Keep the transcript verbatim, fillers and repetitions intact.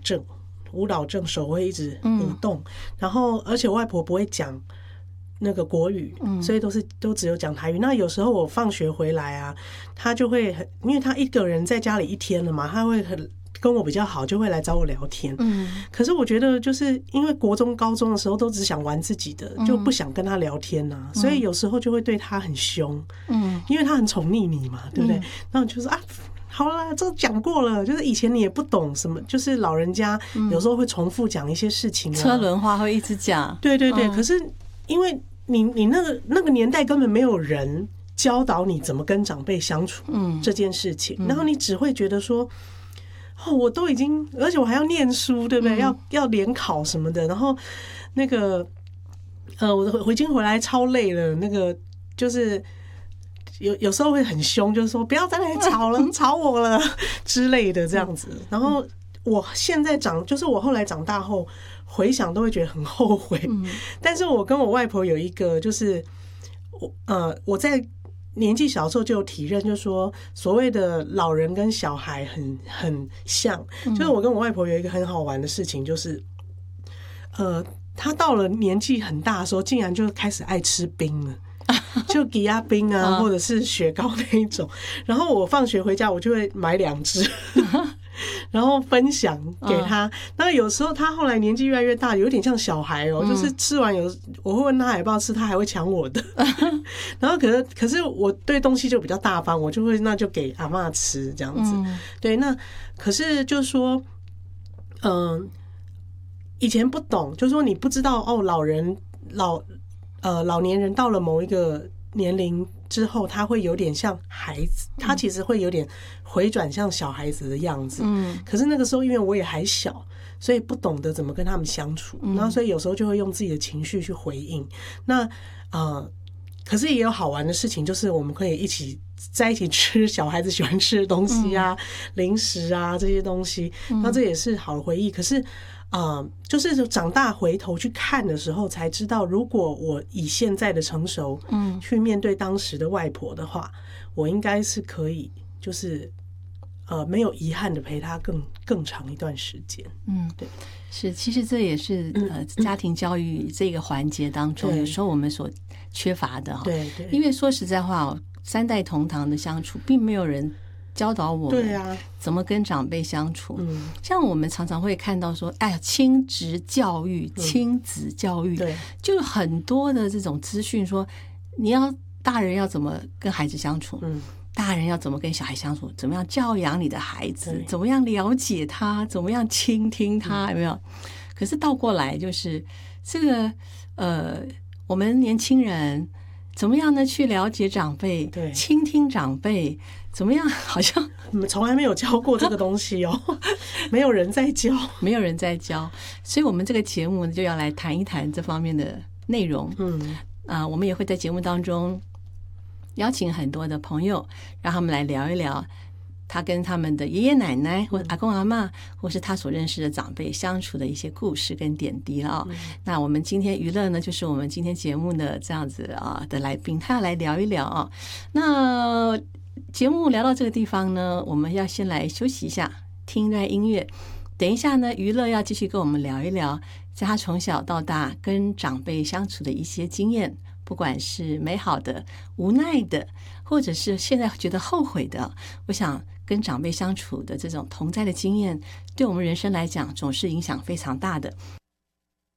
症，舞蹈症，手会一直舞动，嗯、然后而且我外婆不会讲那个国语，嗯、所以都是都只有讲台语。那有时候我放学回来啊，她就会很，因为她一个人在家里一天了嘛，她会很跟我比较好，就会来找我聊天。嗯，可是我觉得就是因为国中、高中的时候都只想玩自己的，就不想跟她聊天啊，所以有时候就会对她很凶。嗯，因为她很宠溺你嘛，对不对？然后就是啊。好啦，这讲过了，就是以前你也不懂什么，就是老人家有时候会重复讲一些事情、啊， 车轮话会一直讲。 对对对，嗯、可是因为你你那个那个年代根本没有人教导你怎么跟长辈相处这件事情，嗯、然后你只会觉得说，哦，我都已经，而且我还要念书，对不对？嗯、要要联考什么的，然后那个呃，我回京回来超累了，那个就是。有有时候会很凶，就是说不要再来吵了，吵我了之类的这样子。然后我现在长，就是我后来长大后回想都会觉得很后悔。嗯、但是我跟我外婆有一个，就是我呃我在年纪小的时候就有体认，就是说所谓的老人跟小孩很很像。就是我跟我外婆有一个很好玩的事情，就是呃她到了年纪很大的时候，竟然就开始爱吃冰了。就吉亚冰啊，或者是雪糕那一种，然后我放学回家，我就会买两只，然后分享给他。那有时候他后来年纪越来越大，有点像小孩哦，就是吃完有我会问他要不要吃，他还会抢我的。然后可是可是我对东西就比较大方，我就会那就给阿嬷吃这样子。对，那可是就是说，嗯，以前不懂，就是说你不知道哦，老人老。呃，老年人到了某一个年龄之后，他会有点像孩子，他其实会有点回转像小孩子的样子。嗯，可是那个时候因为我也还小，所以不懂得怎么跟他们相处，然后所以有时候就会用自己的情绪去回应。那呃，可是也有好玩的事情，就是我们可以一起在一起吃小孩子喜欢吃的东西啊，嗯、零食啊这些东西，那这也是好的回忆。可是。啊、呃，就是长大回头去看的时候，才知道，如果我以现在的成熟，嗯，去面对当时的外婆的话，我应该是可以，就是呃，没有遗憾的陪她更更长一段时间。嗯，对， 是，其实这也是呃家庭教育这个环节当中，有时候我们所缺乏的哈。 对对， 因为说实在话哦，三代同堂的相处，并没有人。教导我们怎么跟长辈相处，嗯、像我们常常会看到说，哎呀，亲职教育、亲子教育，对、嗯，就很多的这种资讯说，你要大人要怎么跟孩子相处，嗯，大人要怎么跟小孩相处，怎么样教养你的孩子，怎么样了解他，怎么样倾听他，有没有？可是倒过来就是这个，呃，我们年轻人怎么样呢？去了解长辈，对，倾听长辈。怎么样？好像你们从来没有教过这个东西哦，没有人在教， 没有人在教，所以我们这个节目就要来谈一谈这方面的内容。嗯，啊、呃，我们也会在节目当中邀请很多的朋友，让他们来聊一聊他跟他们的爷爷奶奶或阿公阿嬷，或是他所认识的长辈相处的一些故事跟点滴了、哦嗯、那我们今天娱乐呢，就是我们今天节目的这样子啊的来宾，他要来聊一聊啊、哦。那节目聊到这个地方呢，我们要先来休息一下，听一段音乐。等一下呢，娱乐要继续跟我们聊一聊，在他从小到大跟长辈相处的一些经验，不管是美好的、无奈的，或者是现在觉得后悔的。我想跟长辈相处的这种同在的经验，对我们人生来讲总是影响非常大的。